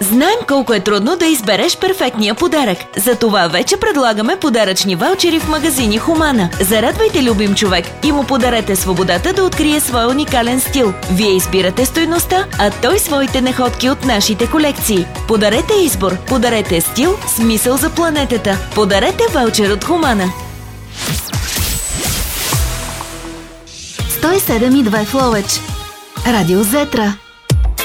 Знаем колко е трудно да избереш перфектния подарък. Затова вече предлагаме подаръчни ваучери в магазини Хумана. Зарадвайте любим човек и му подарете свободата да открие своя уникален стил. Вие избирате стойността, а той своите находки от нашите колекции. Подарете избор, подарете стил, смисъл за планетата. Подарете ваучер от Хумана. 107,2 в Ловеч. Радио Зетра.